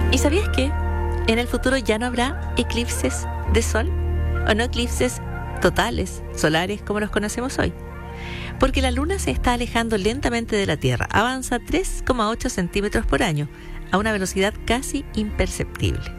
¿Y sabías que en el futuro ya no habrá eclipses de sol? O no eclipses totales, solares, como los conocemos hoy. Porque la Luna se está alejando lentamente de la Tierra. Avanza 3,8 centímetros por año, a una velocidad casi imperceptible.